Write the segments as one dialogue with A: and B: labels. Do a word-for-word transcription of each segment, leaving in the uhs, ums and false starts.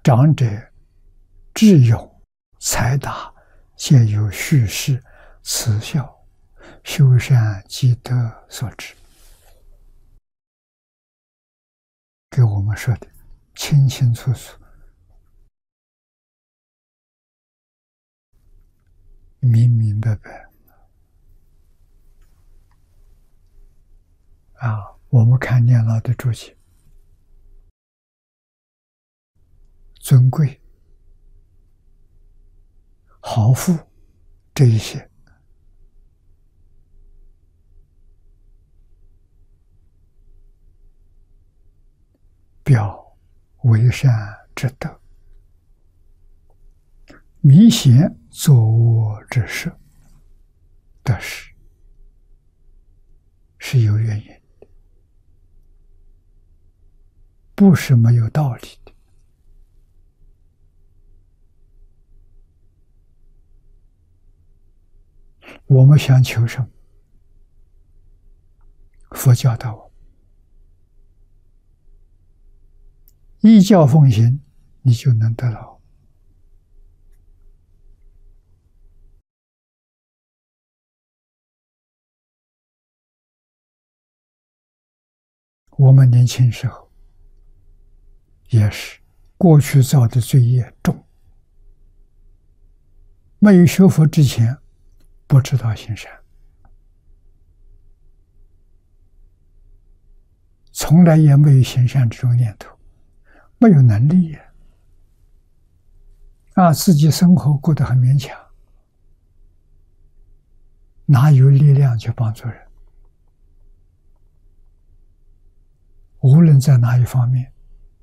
A: 长者智勇才达，皆有叙事慈孝修善积德所致。给我们说的清清楚楚，明明白白啊！我们看年老的注解，尊贵、豪富这一些，表为善之德，明显作恶之事，得失是有原因的，不是没有道理的。我们想求什么？佛教导我，依教奉行，你就能得到。我们年轻时候也是，过去造的罪业重，没有学佛之前不知道行善，从来也没有行善这种念头，没有能力呀，啊，自己生活过得很勉强，哪有力量去帮助人？无论在哪一方面，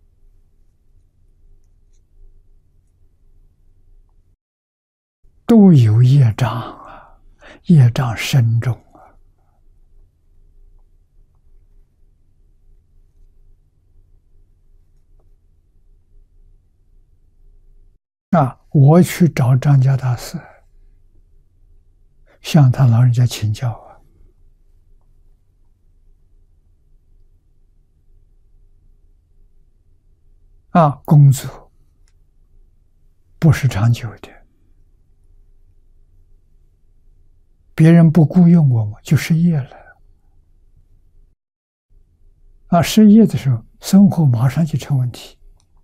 A: 都有业障啊，业障深重啊！啊，我去找张家大师，向他老人家请教啊。啊，工作不是长久的，别人不雇佣我们就失业了。啊，失业的时候，生活马上就成问题。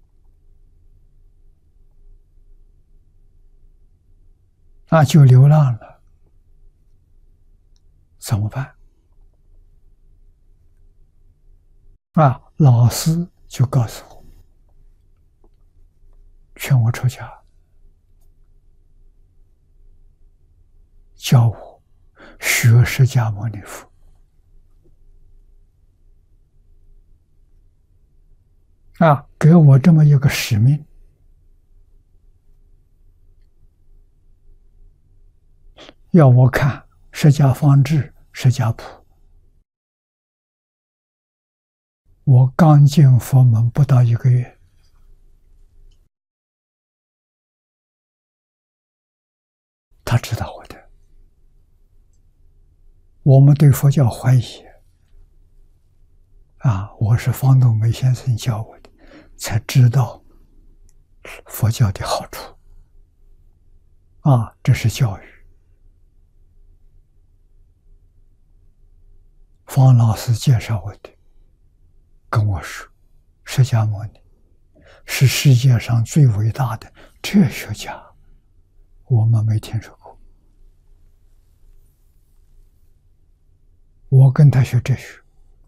A: 啊，就流浪了，怎么办？啊，老师就告诉我，劝我出家，教我学释迦牟尼佛。啊，给我这么一个使命，要我看释迦方志、释迦谱。我刚进佛门不到一个月，他知道我的。我们对佛教怀疑啊，我是方东梅先生教我的，才知道佛教的好处啊，这是教育。方老师介绍我的，跟我说，释迦牟尼是世界上最伟大的哲学家，我们没听说过。我跟他学哲学，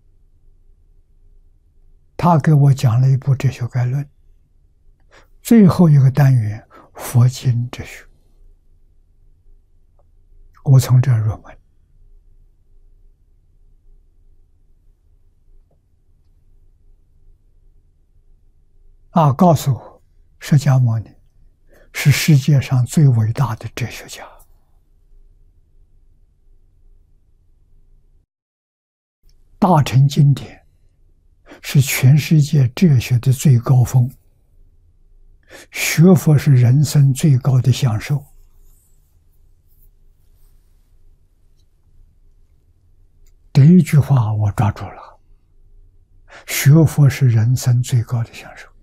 A: 他给我讲了一部哲学概论，最后一个单元佛经哲学，我从这儿入门。啊，告诉我，释迦牟尼是世界上最伟大的哲学家，大乘经典是全世界哲学的最高峰，学佛是人生最高的享受。这一句话我抓住了，学佛是人生最高的享受。